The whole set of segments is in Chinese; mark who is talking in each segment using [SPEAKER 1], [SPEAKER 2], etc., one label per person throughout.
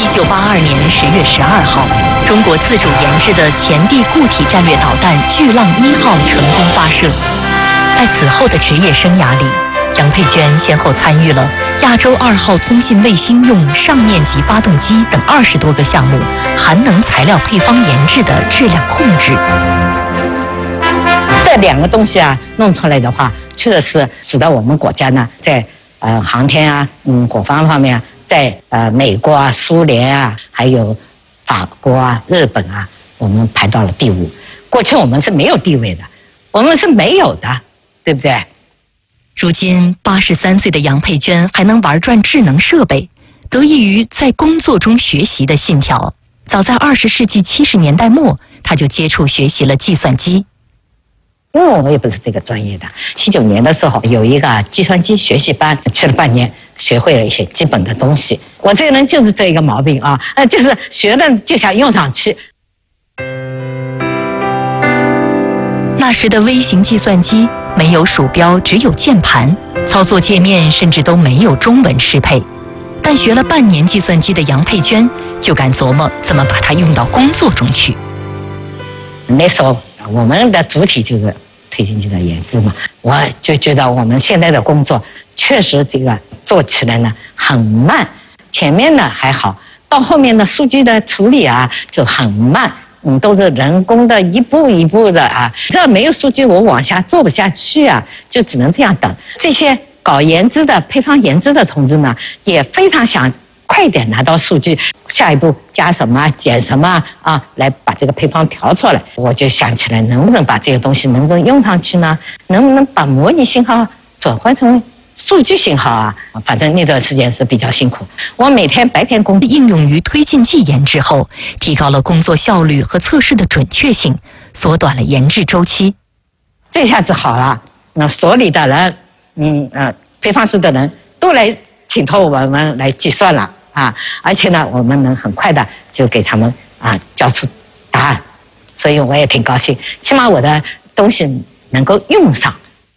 [SPEAKER 1] 1982年10月12号，中国自主研制的前地固体战略导弹巨浪1号成功发射。在此后的职业生涯里，杨佩娟先后参与了亚洲2号通信卫星用上面级发动机等20多个项目含能材料配方研制的质量控制。
[SPEAKER 2] 这两个东西啊，弄出来的话，确实是使得我们国家呢，在航天啊，国防方面啊，在美国啊、苏联啊，还有法国啊、日本啊，我们排到了第5。过去我们是没有地位的，我们是没有的，对不对？
[SPEAKER 1] 如今83岁的杨佩娟还能玩转智能设备，得益于在工作中学习的信条。早在20世纪70年代末，她就接触学习了计算机。
[SPEAKER 2] 因为我也不是这个专业的，79年的时候有一个计算机学习班，去了半年，学会了一些基本的东西。我这个人就是这个毛病啊，就是学了就想用上去。
[SPEAKER 1] 那时的微型计算机没有鼠标，只有键盘，操作界面甚至都没有中文适配。但学了半年计算机的杨佩娟就敢琢磨怎么把它用到工作中去。
[SPEAKER 2] 那时候我们的主体就是推进剂的研制嘛，我就觉得我们现在的工作确实这个做起来呢很慢，前面呢还好，到后面的数据的处理啊就很慢，都是人工的一步一步的啊，这没有数据我往下做不下去啊，就只能这样等。这些搞研制的配方研制的同志呢，也非常想快点拿到数据，下一步加什么减什么啊，来把这个配方调出来。我就想起来，能不能把这个东西能不能用上去呢？能不能把模拟信号转换成数据信号啊？反正那段时间是比较辛苦。我每天白天工作，
[SPEAKER 1] 应用于推进剂研制后，提高了工作效率和测试的准确性，缩短了研制周期。
[SPEAKER 2] 这下子好了，那所里的人，配方室的人都来请托我们来计算了啊，而且呢，我们能很快的就给他们交出答案，所以我也挺高兴，起码我的东西能够用上。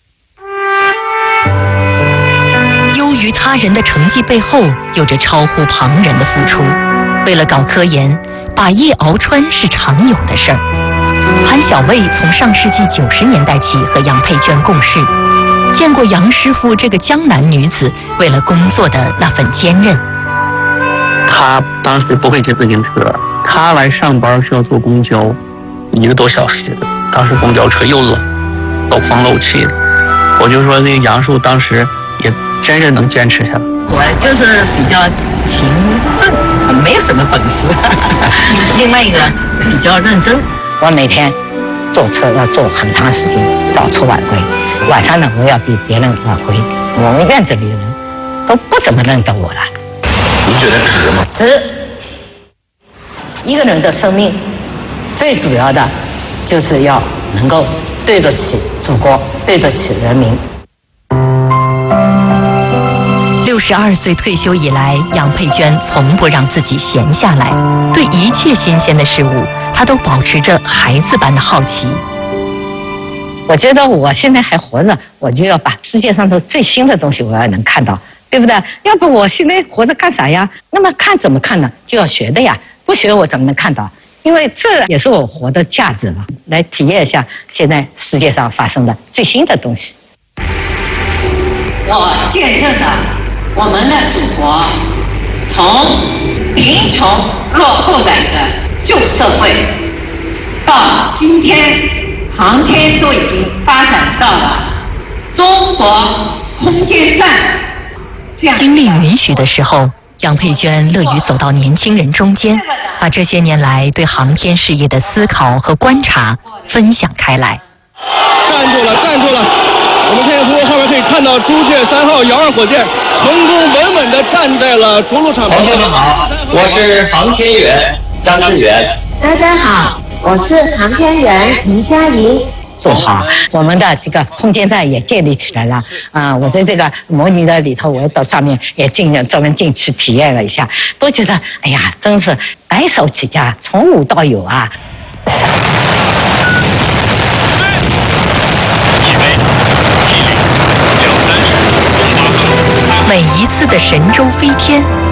[SPEAKER 1] 优于他人的成绩背后，有着超乎旁人的付出。为了搞科研，把夜熬穿是常有的事儿。韩小卫从上世纪90年代起和杨佩娟共事，见过杨师傅这个江南女子为了工作的那份坚韧。
[SPEAKER 3] 她当时不会骑自行车，她来上班需要坐公交，1个多小时。当时公交车又冷，漏风漏气的。我就说那个杨师傅当时也真是能坚持下来。
[SPEAKER 2] 我就是比较勤政，没有什么本事。另外一个比较认真，我每天坐车要坐很长时间，早出晚归。晚上呢，我要比别人晚回。我们院子里的人都不怎么认得我了。
[SPEAKER 4] 您觉得值吗？
[SPEAKER 2] 值。一个人的生命，最主要的就是要能够对得起祖国，对得起人民。
[SPEAKER 1] 62岁退休以来，杨佩娟从不让自己闲下来，对一切新鲜的事物，她都保持着孩子般的好奇。
[SPEAKER 2] 我觉得我现在还活着，我就要把世界上的最新的东西我要能看到，对不对？要不我现在活着干啥呀？那么看怎么看呢？就要学的呀，不学我怎么能看到？因为这也是我活的价值了，来体验一下现在世界上发生的最新的东西。我见证了我们的祖国从贫穷落后的一个旧社会，到今天航天都已经发展到了中国空间站这样。
[SPEAKER 1] 精力允许的时候，杨佩娟乐于走到年轻人中间，把这些年来对航天事业的思考和观察分享开来。
[SPEAKER 5] 站住了，站住了！我们可以从后面可以看到朱雀3号遥2火箭成功稳稳地站在了着陆场。
[SPEAKER 6] 同学们好，我是航天员张志远。
[SPEAKER 7] 大家好，我是航天员倪佳莹。
[SPEAKER 2] 做好，我们的这个空间站也建立起来了我在这个模拟的里头，我到上面也专门进去体验了一下，都觉得哎呀，真是白手起家，从无到有啊。
[SPEAKER 1] 每一次的神舟飞天，